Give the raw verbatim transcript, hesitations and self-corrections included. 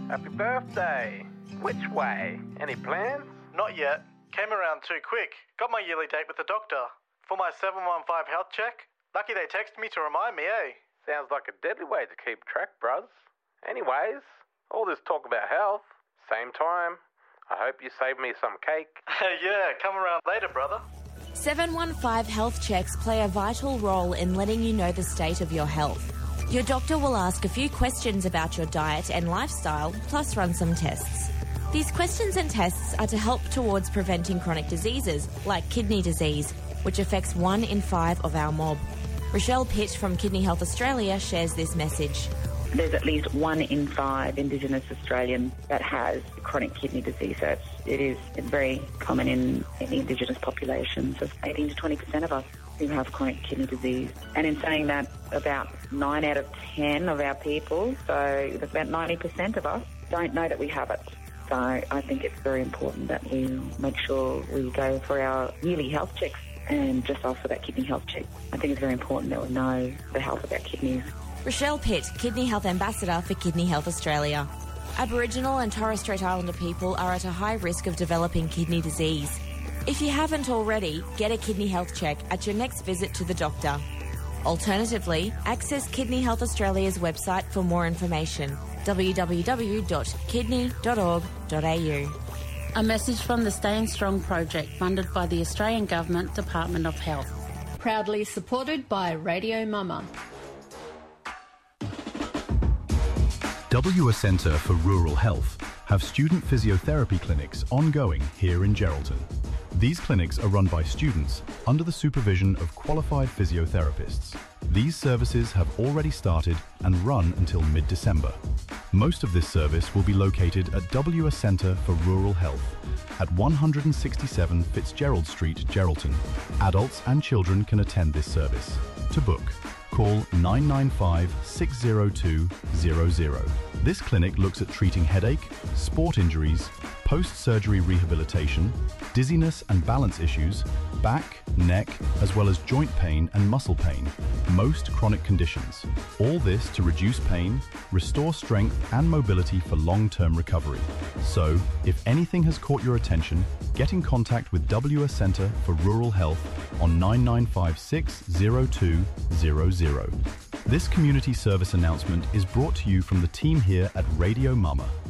Happy birthday. Which way? Any plans? Not yet. Came around too quick. Got my yearly date with the doctor. For my seven one five health check. Lucky they texted me to remind me, eh? Sounds like a deadly way to keep track, bruz. Anyways, all this talk about health, same time, I hope you save me some cake. Yeah, come around later, brother. seven one five health checks play a vital role in letting you know the state of your health. Your doctor will ask a few questions about your diet and lifestyle, plus run some tests. These questions and tests are to help towards preventing chronic diseases like kidney disease, which affects one in five of our mob. Rochelle Pitt from Kidney Health Australia shares this message. There's at least one in five Indigenous Australians that has chronic kidney disease. So it's, it is very common in, in Indigenous populations. So eighteen to twenty percent of us who have chronic kidney disease. And in saying that, about nine out of ten of our people, so about ninety percent of us, don't know that we have it. So I think it's very important that we make sure we go for our yearly health checks and just ask for that kidney health check. I think it's very important that we know the health of our kidneys. Rochelle Pitt, Kidney Health Ambassador for Kidney Health Australia. Aboriginal and Torres Strait Islander people are at a high risk of developing kidney disease. If you haven't already, get a kidney health check at your next visit to the doctor. Alternatively, access Kidney Health Australia's website for more information, w w w dot kidney dot org dot a u. A message from the Staying Strong project funded by the Australian Government Department of Health. Proudly supported by Radio Mama. W A Centre for Rural Health have student physiotherapy clinics ongoing here in Geraldton. These clinics are run by students under the supervision of qualified physiotherapists. These services have already started and run until mid-December. Most of this service will be located at W A Centre for Rural Health at one sixty-seven Fitzgerald Street, Geraldton. Adults and children can attend this service. To book, call nine nine five, six zero two, zero zero. This clinic looks at treating headache, sport injuries, post-surgery rehabilitation, dizziness and balance issues, back, neck, as well as joint pain and muscle pain, most chronic conditions. All this to reduce pain, restore strength and mobility for long-term recovery. So, if anything has caught your attention, get in contact with W A Centre for Rural Health on nine nine five six, zero two, zero zero. This community service announcement is brought to you from the team here at Radio Mama.